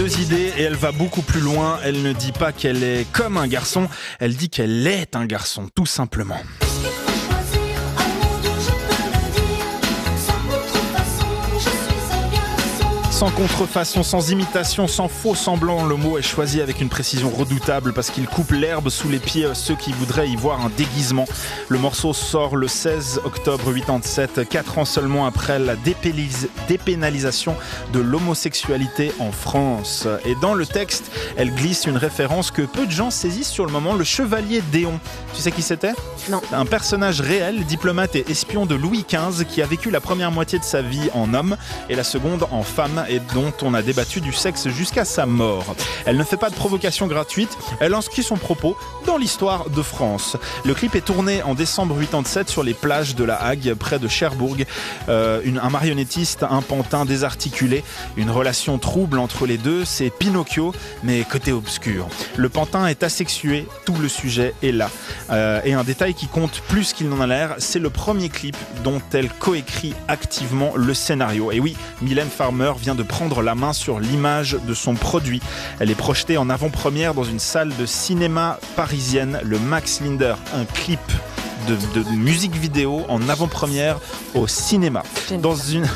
deux idées et elle va beaucoup plus loin. Elle ne dit pas qu'elle est comme un garçon, elle dit qu'elle est un garçon, tout simplement. Sans contrefaçon, sans imitation, sans faux semblant, le mot est choisi avec une précision redoutable parce qu'il coupe l'herbe sous les pieds ceux qui voudraient y voir un déguisement. Le morceau sort le 16 octobre 87, 4 ans seulement après la dépénalisation de l'homosexualité en France. Et dans le texte, elle glisse une référence que peu de gens saisissent sur le moment, le chevalier d'Éon. Tu sais qui c'était ? Non. Un personnage réel, diplomate et espion de Louis XV qui a vécu la première moitié de sa vie en homme et la seconde en femme, et dont on a débattu du sexe jusqu'à sa mort. Elle ne fait pas de provocation gratuite, elle inscrit son propos dans l'histoire de France. Le clip est tourné en décembre 87 sur les plages de la Hague, près de Cherbourg. Un marionnettiste, un pantin désarticulé, une relation trouble entre les deux, c'est Pinocchio, mais côté obscur. Le pantin est asexué, tout le sujet est là. Et un détail qui compte plus qu'il n'en a l'air, c'est le premier clip dont elle coécrit activement le scénario. Et oui, Mylène Farmer vient de prendre la main sur l'image de son produit. Elle est projetée en avant-première dans une salle de cinéma parisienne, le Max Linder, un clip de musique vidéo en avant-première au cinéma. Dans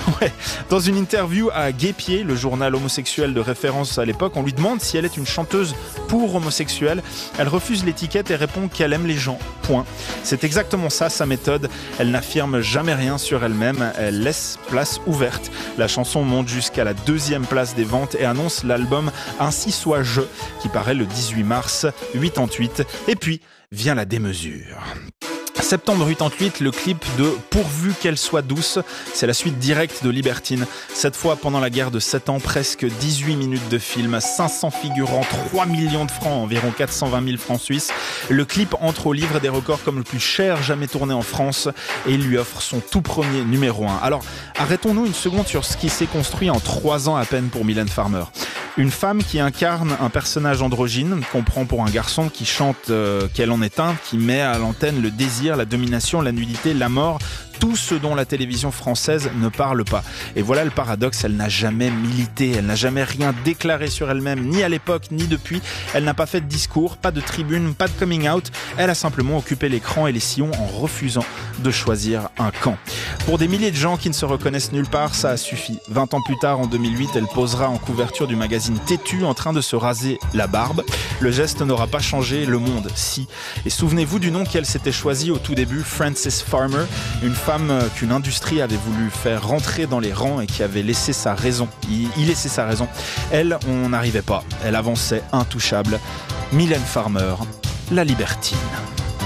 une interview à Guépier, le journal homosexuel de référence à l'époque, on lui demande si elle est une chanteuse pour homosexuels. Elle refuse l'étiquette et répond qu'elle aime les gens. Point. C'est exactement ça, sa méthode. Elle n'affirme jamais rien sur elle-même. Elle laisse place ouverte. La chanson monte jusqu'à la 2e place des ventes et annonce l'album Ainsi soit je, qui paraît le 18 mars 88. Et puis vient la démesure. Septembre 88, le clip de Pourvu qu'elle soit douce, c'est la suite directe de Libertine. Cette fois, pendant la guerre de 7 ans, presque 18 minutes de film, 500 figurants, 3 millions de francs, environ 420 000 francs suisses. Le clip entre au livre des records comme le plus cher jamais tourné en France et il lui offre son tout premier numéro 1. Alors, arrêtons-nous une seconde sur ce qui s'est construit en 3 ans à peine pour Mylène Farmer. Une femme qui incarne un personnage androgyne, qu'on prend pour un garçon, qui chante qu'elle en est un, qui met à l'antenne le désir, la domination, la nudité, la mort, tout ce dont la télévision française ne parle pas. Et voilà le paradoxe, elle n'a jamais milité, elle n'a jamais rien déclaré sur elle-même, ni à l'époque, ni depuis. Elle n'a pas fait de discours, pas de tribune, pas de coming out. Elle a simplement occupé l'écran et les sillons en refusant de choisir un camp. Pour des milliers de gens qui ne se reconnaissent nulle part, ça a suffi. 20 ans plus tard, en 2008, elle posera en couverture du magazine Têtu en train de se raser la barbe. Le geste n'aura pas changé le monde, si. Et souvenez-vous du nom qu'elle s'était choisi au tout début, Frances Farmer, une femme qu'une industrie avait voulu faire rentrer dans les rangs et qui avait laissé sa raison. Il laissait sa raison. Elle, on n'arrivait pas. Elle avançait intouchable. Mylène Farmer, la libertine.